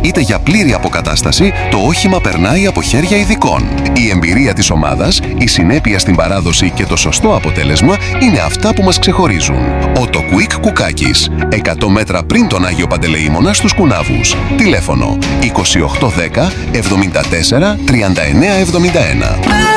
είτε για πλήρη αποκατάσταση, το όχημα περνάει από χέρια ειδικών. Η εμπειρία της ομάδας, η συνέπεια στην παράδοση και το σωστό αποτέλεσμα είναι αυτά που μας ξεχωρίζουν. Ότο Quick Κουκάκης, 100 μέτρα πριν τον Άγιο Παντελεήμονα στους Κουνάβους. Τηλέφωνο 2810 74 39 71.